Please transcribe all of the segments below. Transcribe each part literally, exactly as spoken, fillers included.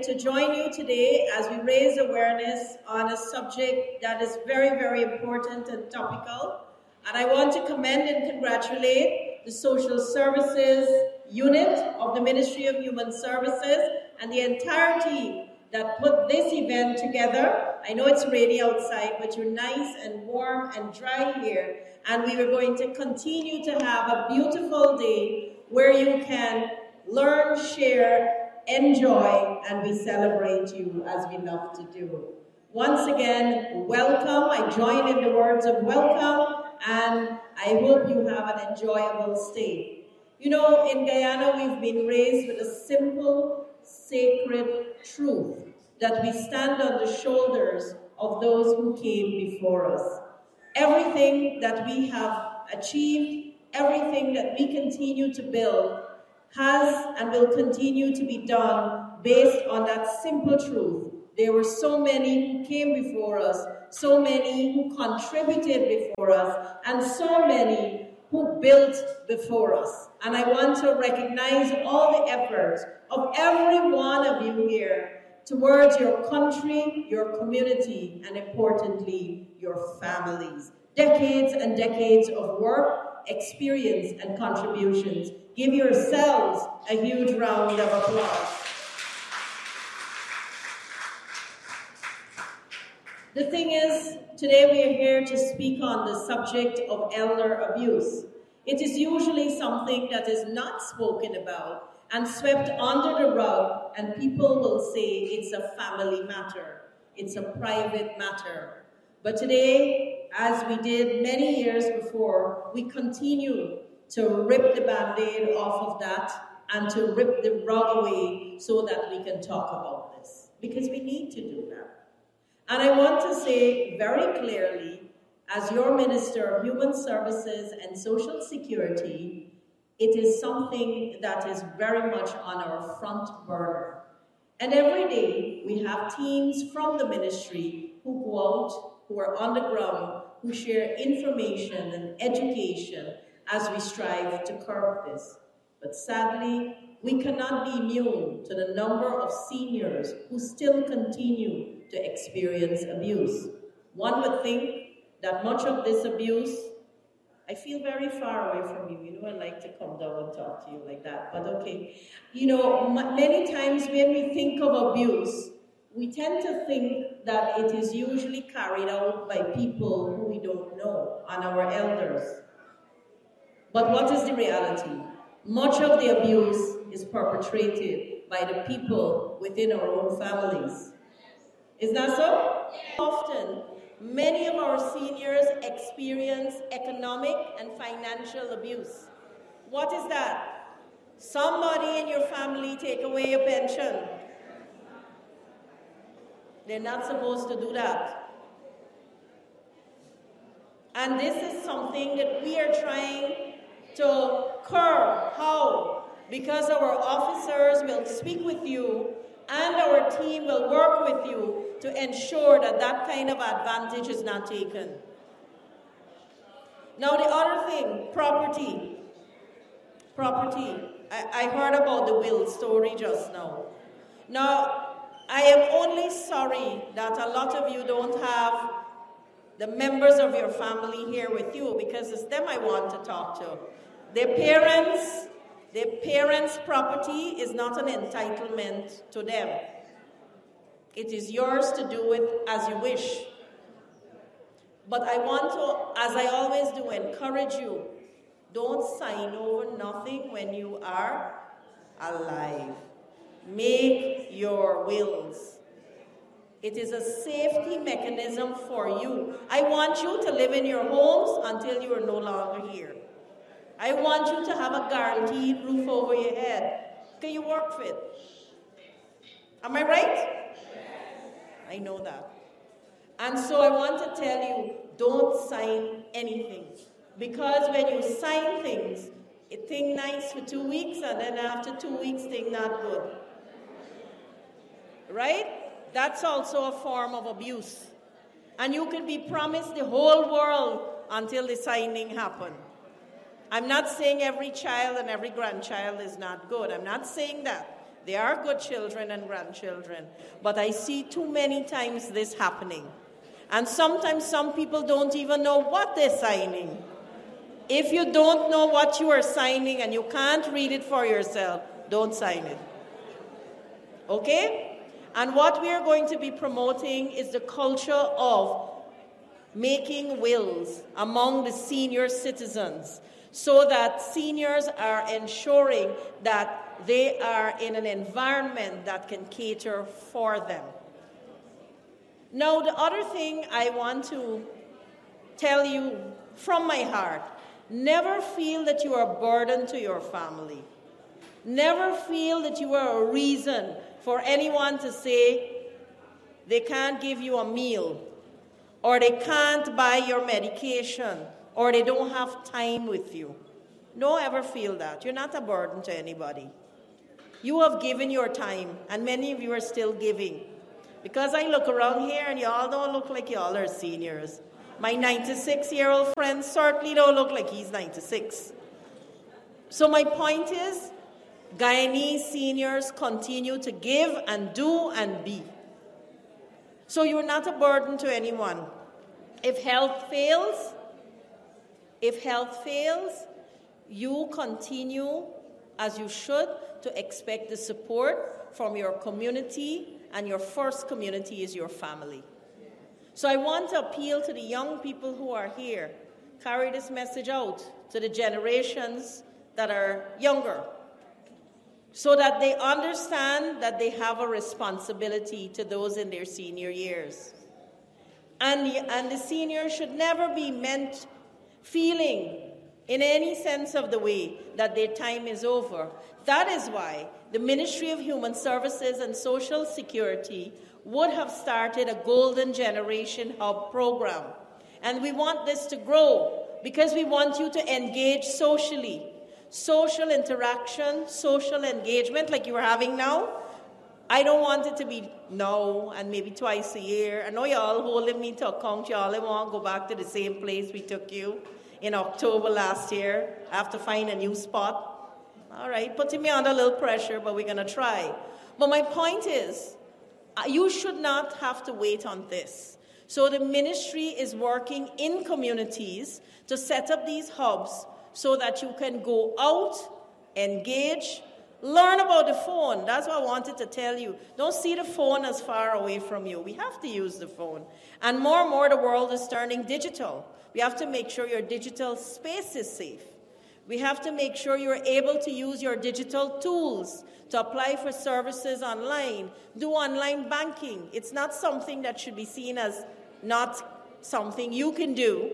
to join you today as we raise awareness on a subject that is very, very important and topical. And I want to commend and congratulate the Social Services Unit of the Ministry of Human Services and the entire team that put this event together. I know it's rainy outside, but you're nice and warm and dry here. And we are going to continue to have a beautiful day where you can learn, share, enjoy, and we celebrate you as we love to do. Once again, welcome. I join in the words of welcome, and I hope you have an enjoyable stay. You know, in Guyana, we've been raised with a simple, sacred truth that we stand on the shoulders of those who came before us. Everything that we have achieved, everything that we continue to build has and will continue to be done based on that simple truth. There were so many who came before us, so many who contributed before us, and so many who built before us. And I want to recognize all the efforts of every one of you here towards your country, your community, and importantly, your families. Decades and decades of work, experience, and contributions. Give yourselves a huge round of applause. The thing is, today we are here to speak on the subject of elder abuse. It is usually something that is not spoken about and swept under the rug, and people will say it's a family matter. It's a private matter. But today, as we did many years before, we continue to rip the Band-Aid off of that and to rip the rug away so that we can talk about this. Because we need to do that. And I want to say very clearly, as your Minister of Human Services and Social Security, it is something that is very much on our front burner. And every day we have teams from the ministry who go out, who are on the ground, who share information and education as we strive to curb this. But sadly, we cannot be immune to the number of seniors who still continue to experience abuse. One would think that much of this abuse, I feel very far away from you. You know, I like to come down and talk to you like that, but okay. You know, m- many times when we think of abuse, we tend to think that it is usually carried out by people who we don't know, and our elders. But what is the reality? Much of the abuse is perpetrated by the people within our own families. Is that so? Often, many of our seniors experience economic and financial abuse. What is that? Somebody in your family take away your pension. They're not supposed to do that. And this is something that we are trying to curb. How? Because our officers will speak with you and our team will work with you to ensure that that kind of advantage is not taken. Now the other thing, property. Property. I, I heard about the will story just now. Now, I am only sorry that a lot of you don't have the members of your family here with you, because it's them I want to talk to. Their parents, their parents' property is not an entitlement to them. It is yours to do with as you wish. But I want to, as I always do, encourage you, don't sign over nothing when you are alive. Make your wills. It is a safety mechanism for you. I want you to live in your homes until you are no longer here. I want you to have a guaranteed roof over your head. Can you work for it? Am I right? I know that. And so I want to tell you, don't sign anything. Because when you sign things, it think nice for two weeks, and then after two weeks, think not good. Right? That's also a form of abuse. And you can be promised the whole world until the signing happens. I'm not saying every child and every grandchild is not good. I'm not saying that. They are good children and grandchildren, but I see too many times this happening. And sometimes some people don't even know what they're signing. If you don't know what you are signing and you can't read it for yourself, don't sign it. Okay? And what we are going to be promoting is the culture of making wills among the senior citizens so that seniors are ensuring that they are in an environment that can cater for them. Now, the other thing I want to tell you from my heart, never feel that you are a burden to your family. Never feel that you are a reason for anyone to say they can't give you a meal, or they can't buy your medication, or they don't have time with you. Don't ever feel that. You're not a burden to anybody. You have given your time, and many of you are still giving. Because I look around here, and y'all don't look like y'all are seniors. My ninety-six-year-old friend certainly don't look like he's ninety-six. So my point is, Guyanese seniors continue to give and do and be. So you're not a burden to anyone. If health fails, if health fails, you continue, as you should, to expect the support from your community, and your first community is your family. So I want to appeal to the young people who are here, carry this message out to the generations that are younger, so that they understand that they have a responsibility to those in their senior years. And the, and the seniors should never be meant feeling in any sense of the way that their time is over. That is why the Ministry of Human Services and Social Security would have started a Golden Generation Hub program. And we want this to grow because we want you to engage socially. Social interaction, social engagement like you are having now. I don't want it to be now and maybe twice a year. I know y'all holding me to account. Y'all want to go back to the same place we took you in October last year. I have to find a new spot. All right, putting me under a little pressure, but we're going to try. But my point is, you should not have to wait on this. So the ministry is working in communities to set up these hubs so that you can go out, engage, learn about the phone. That's what I wanted to tell you. Don't see the phone as far away from you. We have to use the phone. And more and more the world is turning digital. We have to make sure your digital space is safe. We have to make sure you're able to use your digital tools to apply for services online, do online banking. It's not something that should be seen as not something you can do.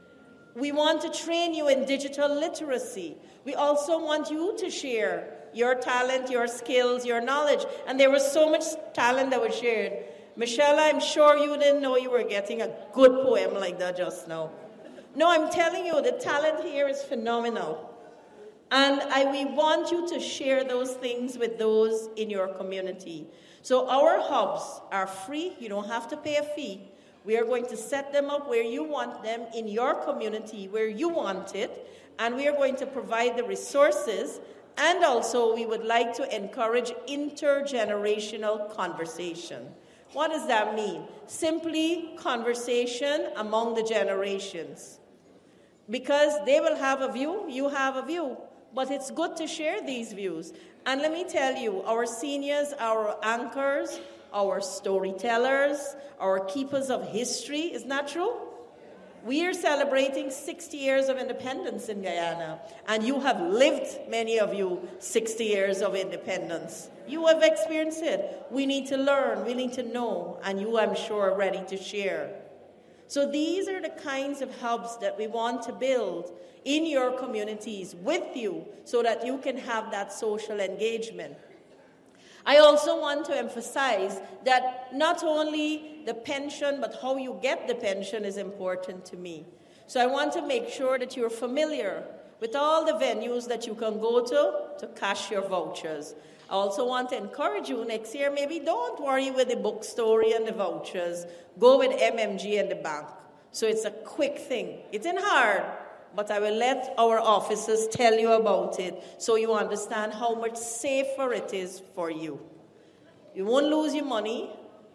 We want to train you in digital literacy. We also want you to share your talent, your skills, your knowledge. And there was so much talent that was shared. Michelle, I'm sure you didn't know you were getting a good poem like that just now. No, I'm telling you, the talent here is phenomenal. And I, we want you to share those things with those in your community. So our hubs are free. You don't have to pay a fee. We are going to set them up where you want them in your community, where you want it. And we are going to provide the resources. And also, we would like to encourage intergenerational conversation. What does that mean? Simply conversation among the generations. Because they will have a view, you have a view. But it's good to share these views. And let me tell you, our seniors, our anchors, our storytellers, our keepers of history, isn't that true? We are celebrating sixty years of independence in Guyana. And you have lived, many of you, sixty years of independence. You have experienced it. We need to learn, we need to know, and you, I'm sure, are ready to share. So these are the kinds of hubs that we want to build in your communities with you so that you can have that social engagement. I also want to emphasize that not only the pension, but how you get the pension is important to me. So I want to make sure that you're familiar with all the venues that you can go to to cash your vouchers. I also want to encourage you next year, maybe don't worry with the bookstore and the vouchers. Go with M M G and the bank. So it's a quick thing. It's in hard, but I will let our officers tell you about it so you understand how much safer it is for you. You won't lose your money,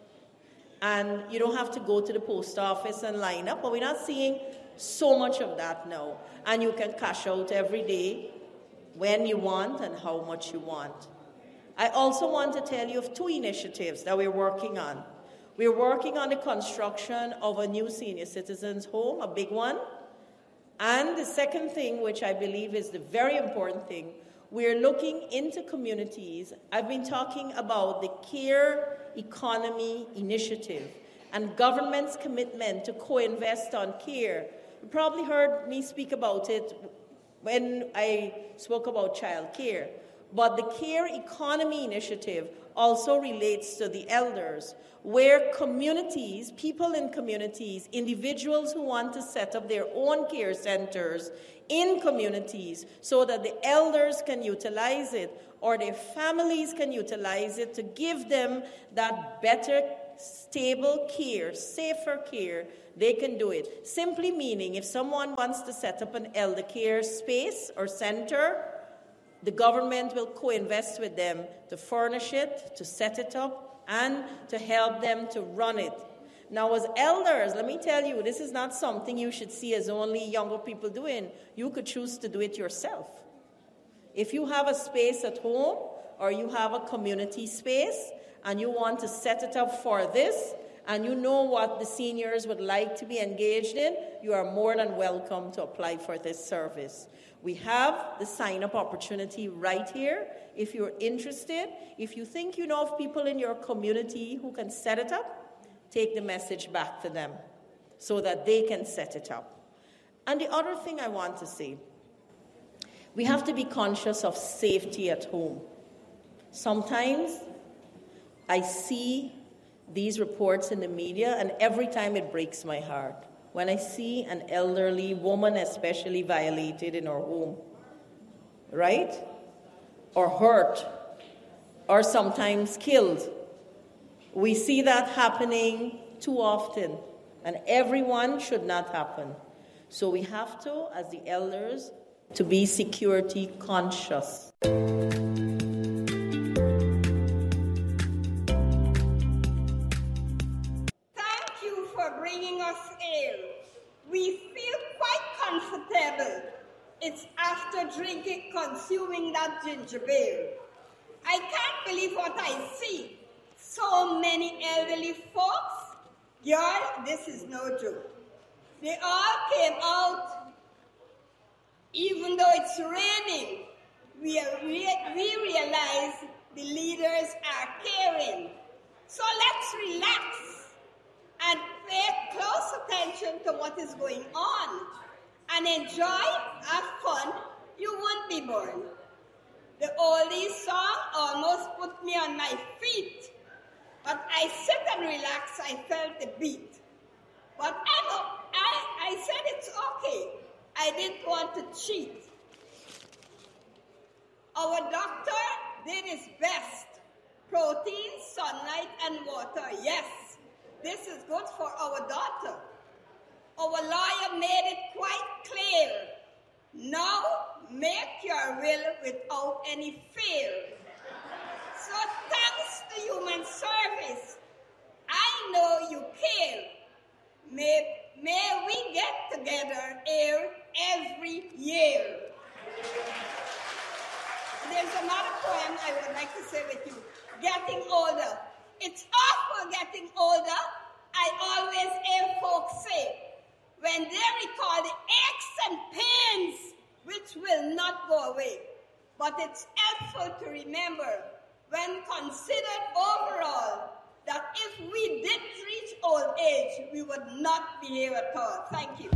and you don't have to go to the post office and line up, but we're not seeing so much of that now. And you can cash out every day when you want and how much you want. I also want to tell you of two initiatives that we're working on. We're working on the construction of a new senior citizens home, a big one. And the second thing, which I believe is the very important thing, we're looking into communities. I've been talking about the Care Economy Initiative and government's commitment to co-invest on care. You probably heard me speak about it when I spoke about child care. But the Care Economy Initiative also relates to the elders, where communities, people in communities, individuals who want to set up their own care centers in communities so that the elders can utilize it or their families can utilize it to give them that better, stable care, safer care, they can do it. Simply meaning if someone wants to set up an elder care space or center, the government will co-invest with them to furnish it, to set it up, and to help them to run it. Now, as elders, let me tell you, this is not something you should see as only younger people doing. You could choose to do it yourself. If you have a space at home or you have a community space and you want to set it up for this, and you know what the seniors would like to be engaged in, you are more than welcome to apply for this service. We have the sign-up opportunity right here. If you're interested, if you think you know of people in your community who can set it up, take the message back to them so that they can set it up. And the other thing I want to say, we have to be conscious of safety at home. Sometimes I see these reports in the media, and every time it breaks my heart. When I see an elderly woman especially violated in her home, right? Or hurt, or sometimes killed. We see that happening too often, and everyone should not happen. So we have to, as the elders, to be security conscious. We feel quite comfortable. It's after drinking, consuming that ginger beer. I can't believe what I see. So many elderly folks. Girl, this is no joke. They all came out, even though it's raining. We, are re- we realize the leaders are caring. So let's relax and pay close attention to what is going on and enjoy, have fun. You won't be bored. The oldies song almost put me on my feet, but I sit and relax. I felt the beat. But I, I, I said it's okay. I didn't want to cheat. Our doctor did his best. Protein, sunlight, and water, yes. This is good for our daughter. Our lawyer made it quite clear. Now, make your will without any fear. So thanks to human service, I know you care. May, may we get together here every year. There's another poem I would like to say with you. Getting older. It's awful getting older. I always hear folks say, when they recall the aches and pains, which will not go away. But it's helpful to remember, when considered overall, that if we did reach old age, we would not be here at all. Thank you.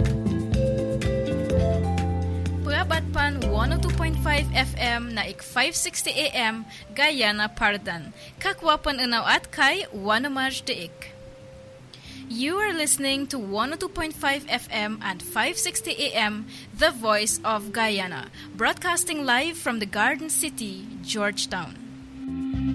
Purabatpan one oh two point five F M na ik five sixty A M Guyana Pardan. Kakwapan unaw at kay Wanamaj deik. You are listening to one oh two point five F M and five sixty A M, The Voice of Guyana, broadcasting live from the Garden City, Georgetown.